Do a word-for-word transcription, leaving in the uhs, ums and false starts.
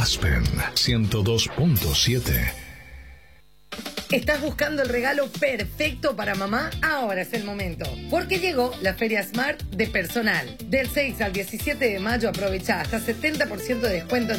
Aspen ciento dos punto siete. ¿Estás buscando el regalo perfecto para mamá? Ahora es el momento, porque llegó la Feria Smart de Personal. Del seis al diecisiete de mayo aprovecha hasta setenta por ciento de descuento